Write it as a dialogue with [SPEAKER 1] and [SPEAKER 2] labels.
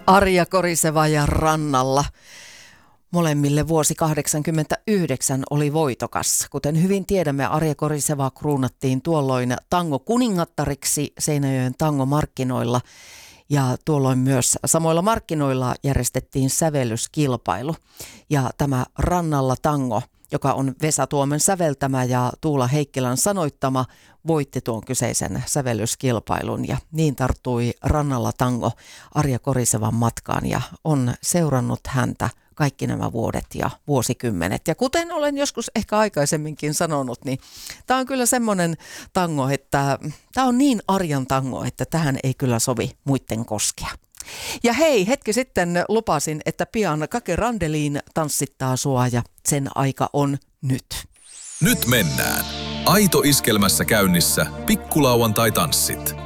[SPEAKER 1] Arja Koriseva ja Rannalla. Molemmille vuosi 1989 oli voitokas. Kuten hyvin tiedämme, Arja Koriseva kruunattiin tuolloin tango-kuningattariksi Seinäjoen tangomarkkinoilla. Ja tuolloin myös samoilla markkinoilla järjestettiin sävellyskilpailu. Ja tämä Rannalla tango, joka on Vesa Tuomen säveltämä ja Tuula Heikkilän sanoittama, voitti tuon kyseisen sävellyskilpailun. Ja niin tarttui Rannalla tango Arja Korisevan matkaan ja on seurannut häntä kaikki nämä vuodet ja vuosikymmenet. Ja kuten olen joskus ehkä aikaisemminkin sanonut, niin tämä on kyllä semmoinen tango, että tämä on niin Arjan tango, että tähän ei kyllä sovi muiden koskea. Ja hei, hetki sitten lupasin, että pian Kake Randeliin tanssittaa sua ja sen aika on nyt.
[SPEAKER 2] Nyt mennään. Aito iskelmässä käynnissä pikkulauantai-tanssit.